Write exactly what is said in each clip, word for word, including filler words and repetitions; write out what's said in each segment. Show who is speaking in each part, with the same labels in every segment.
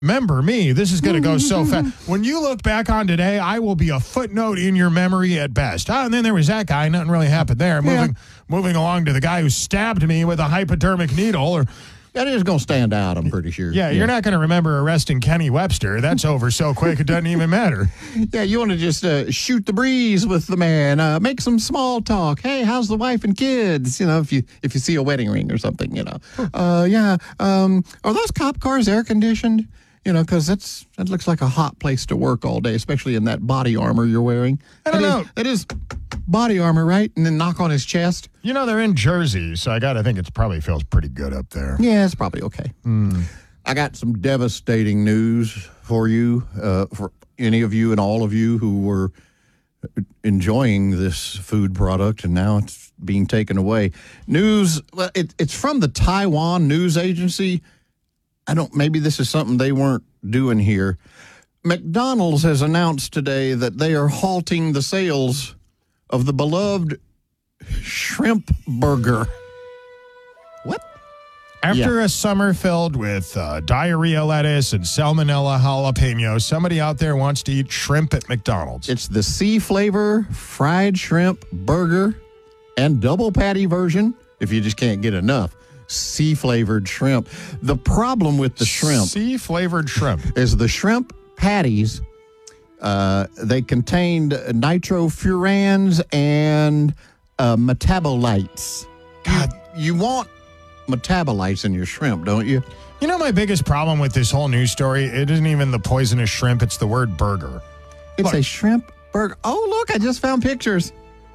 Speaker 1: Remember me, this is going to go so fast. When you look back on today, I will be a footnote in your memory at best. Oh, and then there was that guy. Nothing really happened there.
Speaker 2: Yeah.
Speaker 1: Moving moving along to the guy who stabbed me with a hypodermic needle. Or
Speaker 2: That is going to stand out, I'm pretty sure.
Speaker 1: Yeah, you're not going to remember arresting Kenny Webster. That's over so quick it doesn't even matter.
Speaker 2: Yeah, you want to just uh, shoot the breeze with the man, uh, make some small talk. Hey, how's the wife and kids? You know, if you if you see a wedding ring or something, you know. Uh, yeah, um, are those cop cars air conditioned? You know, because that's that looks like a hot place to work all day, especially in that body armor you're wearing.
Speaker 1: I don't
Speaker 2: That is-
Speaker 1: know.
Speaker 2: That is body armor, right? And then knock on his chest.
Speaker 1: You know, they're in Jersey, so I got to think it probably feels pretty good up there.
Speaker 2: Yeah, it's probably okay. I got some devastating news for you, uh, for any of you and all of you who were enjoying this food product, and now it's being taken away. News, well, it, it's from the Taiwan news agency. I don't, maybe this is something they weren't doing here. McDonald's has announced today that they are halting the sales of the beloved shrimp burger. What?
Speaker 1: After
Speaker 2: Yeah.
Speaker 1: a summer filled with uh, diarrhea lettuce and salmonella jalapeno, somebody out there wants to eat shrimp at McDonald's.
Speaker 2: It's the sea flavor fried shrimp burger and double patty version, if you just can't get enough. Sea flavored shrimp. The problem with the shrimp
Speaker 1: Sea flavored shrimp.
Speaker 2: is the shrimp patties, uh, they contained nitrofurans and uh, metabolites.
Speaker 1: God.
Speaker 2: You, you want metabolites in your shrimp, don't you?
Speaker 1: You know, my biggest problem with this whole news story, it isn't even the poisonous shrimp, it's the word burger.
Speaker 2: It's
Speaker 1: Look.
Speaker 2: a shrimp burger. Oh, look, I just found pictures.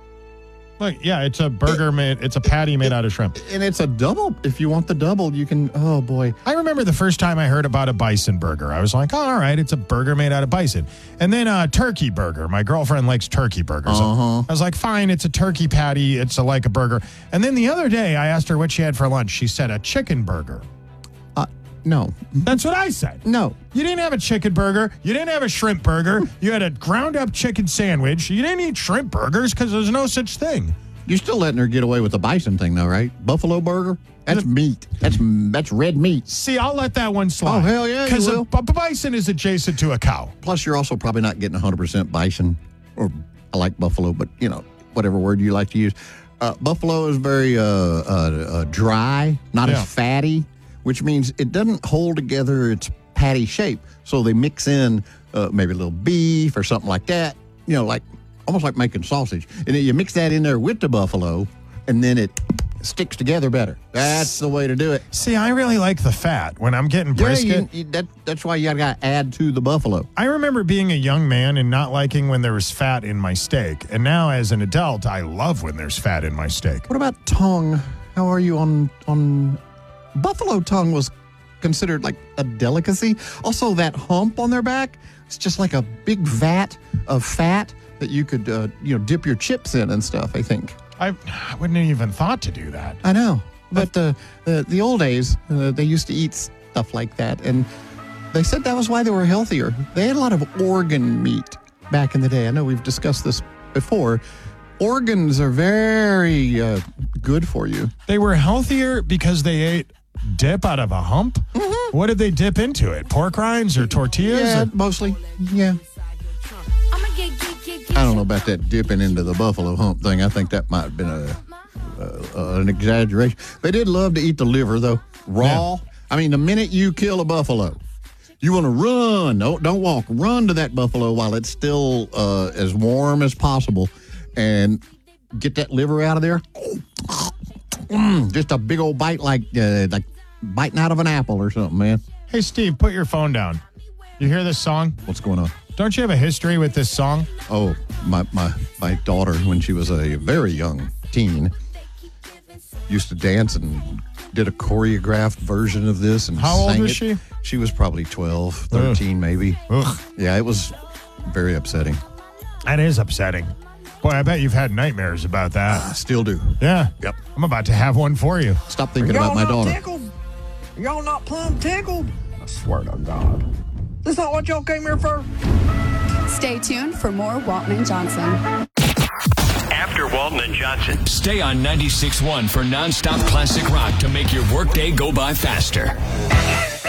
Speaker 1: Look, yeah, it's a burger made, it's a patty made out of shrimp.
Speaker 2: And it's a double. If you want the double, you can, oh boy.
Speaker 1: I remember the first time I heard about a bison burger. I was like, oh, all right, it's a burger made out of bison. And then a turkey burger. My girlfriend likes turkey burgers.
Speaker 2: Uh-huh.
Speaker 1: I was like, fine, it's a turkey patty. It's a, like a burger. And then the other day, I asked her what she had for lunch. She said a chicken burger.
Speaker 2: Uh, no,
Speaker 1: That's what I said.
Speaker 2: no.
Speaker 1: You didn't have a chicken burger. You didn't have a shrimp burger. You had a ground up chicken sandwich. You didn't eat shrimp burgers because there's no such thing.
Speaker 2: You're still letting her get away with the bison thing, though, right? Buffalo burger? That's meat. That's that's red meat.
Speaker 1: See, I'll let that one slide.
Speaker 2: Oh, hell yeah, you
Speaker 1: Because a
Speaker 2: will.
Speaker 1: b- bison is adjacent to a cow.
Speaker 2: Plus, you're also probably not getting one hundred percent bison, or I like buffalo, but, you know, whatever word you like to use. Uh, buffalo is very uh, uh, uh, dry, not
Speaker 1: Yeah.
Speaker 2: as fatty, which means it doesn't hold together its patty shape. So they mix in uh, maybe a little beef or something like that, you know, like almost like making sausage. And then you mix that in there with the buffalo, and then it sticks together better. That's the way to do it.
Speaker 1: See, I really like the fat. When I'm getting brisket,
Speaker 2: Yeah, you, you, that, that's why you got to add to the buffalo.
Speaker 1: I remember being a young man and not liking when there was fat in my steak. And now as an adult, I love when there's fat in my steak.
Speaker 2: What about tongue? How are you on on buffalo tongue was considered like a delicacy. Also, that hump on their back, it's just like a big vat of fat that you could uh, you know dip your chips in and stuff, I think.
Speaker 1: I, I wouldn't have even thought to do that.
Speaker 2: I know. But uh, the, the old days, uh, they used to eat stuff like that. And they said that was why they were healthier. They had a lot of organ meat back in the day. I know we've discussed this before. Organs are very uh, good for you.
Speaker 1: They were healthier because they ate dip out of a hump? Mm-hmm. What did they dip into it? Pork rinds or tortillas?
Speaker 2: Yeah,
Speaker 1: Or-
Speaker 2: mostly. Yeah. I don't know about that dipping into the buffalo hump thing. I think that might have been a, uh, an exaggeration. They did love to eat the liver, though. Raw.
Speaker 1: Yeah.
Speaker 2: I mean, the minute you kill a buffalo, you want to run. Don't, don't walk. Run to that buffalo while it's still uh, as warm as possible and get that liver out of there. Mm, just a big old bite like uh, like biting out of an apple or something, man.
Speaker 1: Hey, Steve, put your phone down. You hear this song?
Speaker 2: What's going on?
Speaker 1: Don't you have a history with this song?
Speaker 2: Oh, my, my, my daughter, when she was a very young teen, used to dance and did a choreographed version of this. And
Speaker 1: How old
Speaker 2: sang
Speaker 1: was
Speaker 2: it.
Speaker 1: she?
Speaker 2: She was probably twelve, thirteen, maybe.
Speaker 1: Ugh,
Speaker 2: Yeah, it was very upsetting.
Speaker 1: that is upsetting. Boy, I bet you've had nightmares about that.
Speaker 2: I still do.
Speaker 1: Yeah.
Speaker 2: Yep.
Speaker 1: I'm about to have one for you.
Speaker 2: Stop thinking about my daughter.
Speaker 3: Tickled? Y'all not plumb tickled? I swear to God. This not what y'all came here for?
Speaker 4: Stay tuned for more Walton and Johnson.
Speaker 5: After Walton and Johnson. Stay on ninety-six point one for nonstop classic rock to make your workday go by faster.